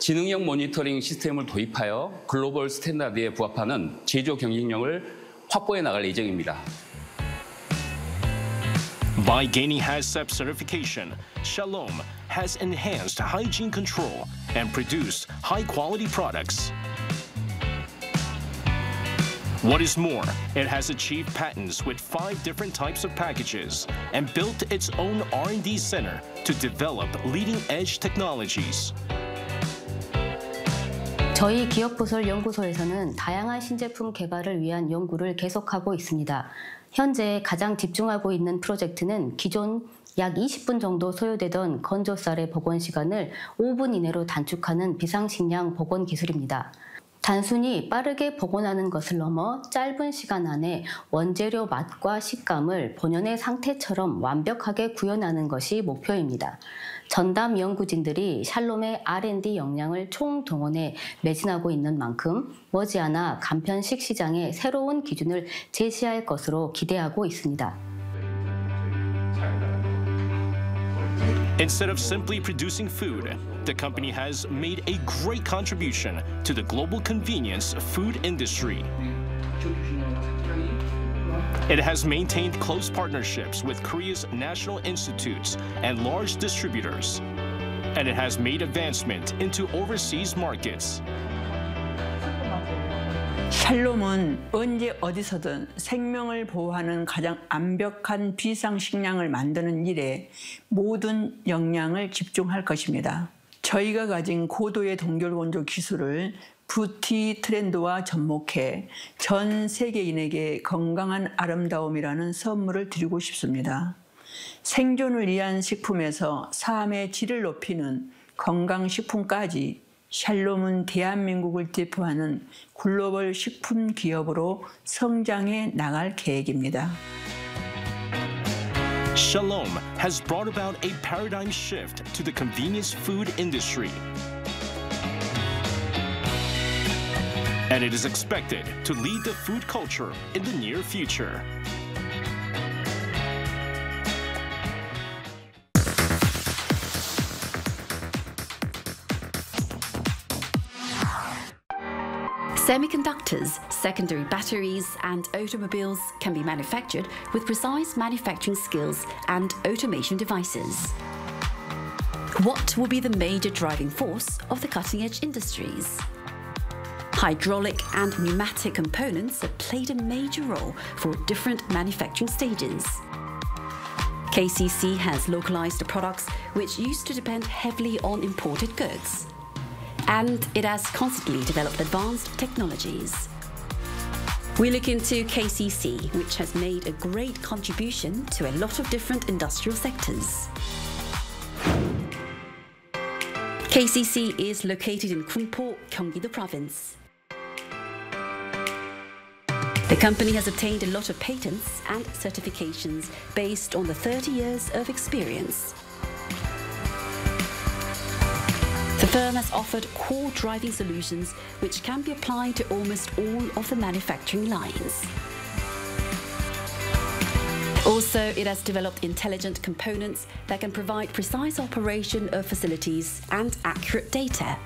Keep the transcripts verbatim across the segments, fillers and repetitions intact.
지능형 모니터링 시스템을 도입하여 글로벌 스탠다드에 부합하는 제조 경쟁력을 확보해 나갈 예정입니다. By gaining HACCP certification, Shalom has enhanced hygiene control and produced high-quality products. What is more, it has achieved patents with five different types of packages and built its own R and D center to develop leading-edge technologies. 저희 기업부설 연구소에서는 다양한 신제품 개발을 위한 연구를 계속하고 있습니다. 현재 가장 집중하고 있는 프로젝트는 기존 약 이십 분 정도 소요되던 건조쌀의 복원 시간을 오 분 이내로 단축하는 비상식량 복원 기술입니다. 단순히 빠르게 복원하는 것을 넘어 짧은 시간 안에 원재료 맛과 식감을 본연의 상태처럼 완벽하게 구현하는 것이 목표입니다. 전담 연구진들이 샬롬의 알 앤 디 역량을 총동원해 매진하고 있는 만큼 머지않아 간편식 시장에 새로운 기준을 제시할 것으로 기대하고 있습니다. Instead of simply producing food, the company has made a great contribution to the global convenience food industry. It has maintained close partnerships with Korea's national institutes and large distributors, and it has made advancement into overseas markets. 샬롬은 언제 어디서든 생명을 보호하는 가장 완벽한 비상식량을 만드는 일에 모든 역량을 집중할 것입니다. 저희가 가진 고도의 동결건조 기술을 뷰티 트렌드와 접목해 전 세계인에게 건강한 아름다움이라는 선물을 드리고 싶습니다. 생존을 위한 식품에서 삶의 질을 높이는 건강식품까지 샬롬은 대한민국을 대표하는 글로벌 식품 기업으로 성장해 나갈 계획입니다. Shalom has brought about a paradigm shift to the convenience food industry. And it is expected to lead the food culture in the near future. Semiconductors, secondary batteries, and automobiles can be manufactured with precise manufacturing skills and automation devices. What will be the major driving force of the cutting-edge industries? Hydraulic and pneumatic components have played a major role for different manufacturing stages. K C C has localized products which used to depend heavily on imported goods. And it has constantly developed advanced technologies. We look into K C C, which has made a great contribution to a lot of different industrial sectors. K C C is located in Kungpo, Gyeonggi-do Province. The company has obtained a lot of patents and certifications based on the thirty years of experience. The firm has offered core driving solutions which can be applied to almost all of the manufacturing lines. Also, it has developed intelligent components that can provide precise operation of facilities and accurate data.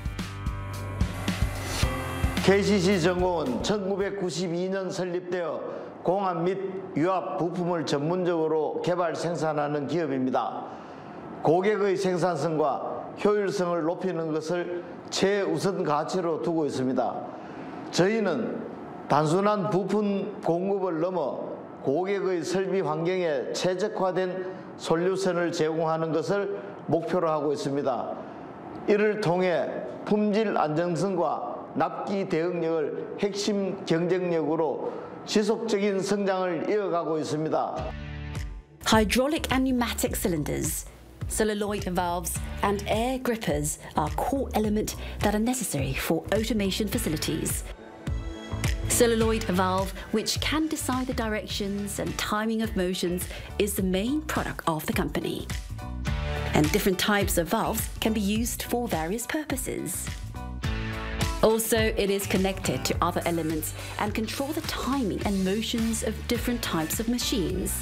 K C C 전공은 천구백구십이 년 설립되어 공합 및 유압 부품을 전문적으로 개발 생산하는 기업입니다. 고객의 생산성과 효율성을 높이는 것을 최우선 가치로 두고 있습니다. 저희는 단순한 부품 공급을 넘어 고객의 설비 환경에 최적화된 솔루션을 제공하는 것을 목표로 하고 있습니다. 이를 통해 품질 안정성과 납기 대응력을 핵심 경쟁력으로 지속적인 성장을 이어가고 있습니다. Hydraulic and pneumatic cylinders, celluloid valves and air grippers are core elements that are necessary for automation facilities. Celluloid valve, which can decide the directions and timing of motions, is the main product of the company. And different types of valves can be used for various purposes. Also, it is connected to other elements and control the timing and motions of different types of machines.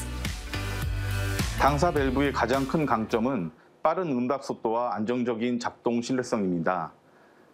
당사 밸브의 가장 큰 강점은 빠른 응답 속도와 안정적인 작동 신뢰성입니다.